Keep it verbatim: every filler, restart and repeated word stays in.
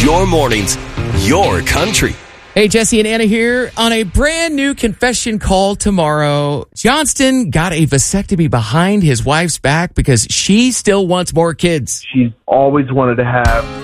Your mornings, your country. Hey, Jesse and Anna here on a brand new confession call tomorrow. Johnston got a vasectomy behind his wife's back because she still wants more kids. She's always wanted to have